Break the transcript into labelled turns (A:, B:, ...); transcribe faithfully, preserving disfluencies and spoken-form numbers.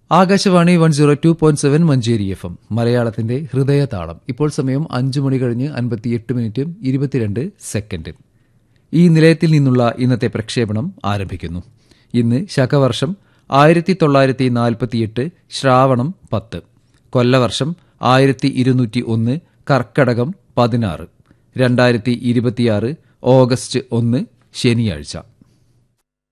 A: Akashvani one zero two point seven Manjeri F M മലയാളത്തിന്റെ ഹൃദയതാളം. ഇപ്പോൾ സമയം അഞ്ചു മണി കഴിഞ്ഞ് അൻപത്തിയെട്ട് മിനിറ്റും ഇരുപത്തിരണ്ട് സെക്കൻഡും. ഈ നിലയത്തിൽ നിന്നുള്ള ഇന്നത്തെ പ്രക്ഷേപണം ആരംഭിക്കുന്നു. ഇന്ന് ശകവർഷം ആയിരത്തി തൊള്ളായിരത്തി നാൽപ്പത്തിയെട്ട് ശ്രാവണം പത്ത്, കൊല്ലവർഷം ആയിരത്തി ഇരുന്നൂറ്റി ഒന്ന് കർക്കടകം പതിനാറ്, രണ്ടായിരത്തി ഇരുപത്തിയാറ് ഓഗസ്റ്റ് ഒന്ന് ശനിയാഴ്ച.